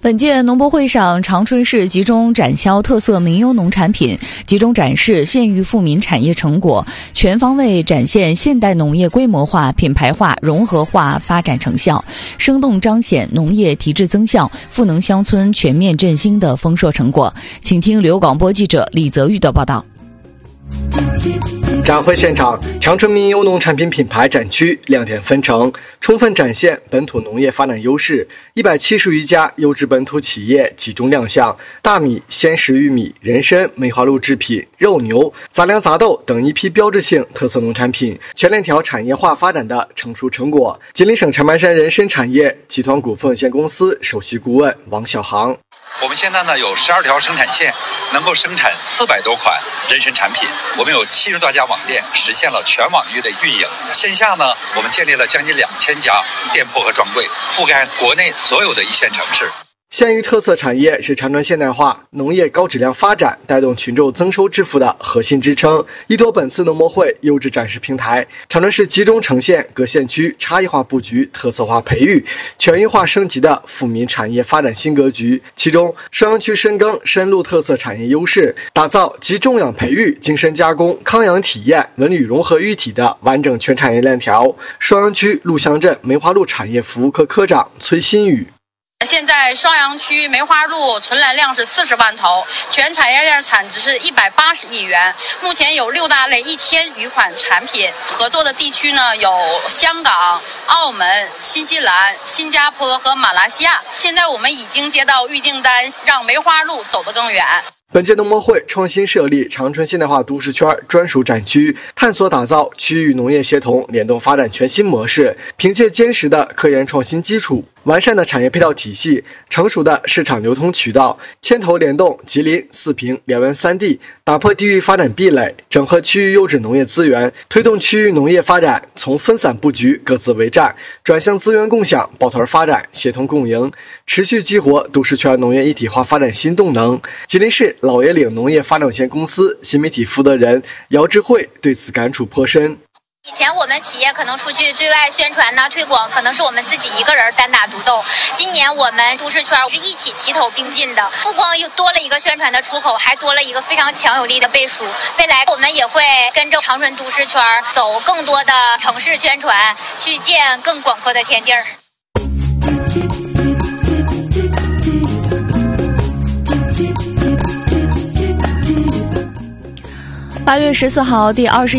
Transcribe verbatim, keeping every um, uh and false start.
本届农博会上，长春市集中展销特色民优农产品，集中展示县域富民产业成果，全方位展现现代农业规模化、品牌化、融合化发展成效，生动彰显农业提质增效、赋能乡村全面振兴的丰硕成果。请听旅游广播记者李泽玉的报道。 展会现场，长春民优农产品品牌展区亮点纷呈，充分展现本土农业发展优势。一百七十余家优质本土企业集中亮相，大米、鲜食玉米、人参、梅花鹿制品、肉牛、杂粮杂豆等一批标志性特色农产品全链条产业化发展的成熟成果。吉林省长白山人参产业集团股份有限公司首席顾问王小航。 我们现在呢有十二条生产线，能够生产四百多款人参产品。我们有七十多家网店，实现了全网域的运营。线下呢，我们建立了将近两千家店铺和专柜，覆盖国内所有的一线城市。 县域特色产业是长春现代化农业高质量发展带动群众增收致富的核心支撑。依托本次农博会优质展示平台，长春市集中呈现各县区差异化布局、特色化培育、全域化升级的富民产业发展新格局。其中，双阳区深耕深入特色产业优势，打造集种养培育、精深加工、康养体验、文旅融合一体的完整全产业链条。双阳区鹿乡镇梅花鹿产业服务科科长崔新宇。 现在双阳区梅花鹿存栏量是四十万头，全产业链产值是一百八十亿元。目前有六大类一千余款产品，合作的地区呢有香港、澳门、新西兰、新加坡和马来西亚。现在我们已经接到预订单，让梅花鹿走得更远。 本届农博会创新设立长春现代化都市圈专属展区，探索打造区域农业协同联动发展全新模式。凭借坚实的科研创新基础、完善的产业配套体系、成熟的市场流通渠道，牵头联动吉林、四平、辽源三地，打破地域发展壁垒，整合区域优质农业资源，推动区域农业发展从分散布局、各自为战，转向资源共享、抱团发展、协同共赢，持续激活都市圈农业一体化发展新动能。吉林市老爷岭农业发展有限公司新媒体负责人姚智慧对此感触颇深。 以前我们企业可能出去对外宣传呢、推广，可能是我们自己一个人单打独斗。今年我们都市圈是一起齐头并进的，不光又多了一个宣传的出口，还多了一个非常强有力的背书。未来我们也会跟着长春都市圈走更多的城市宣传，去见更广阔的天地儿。 八月十四号，第二十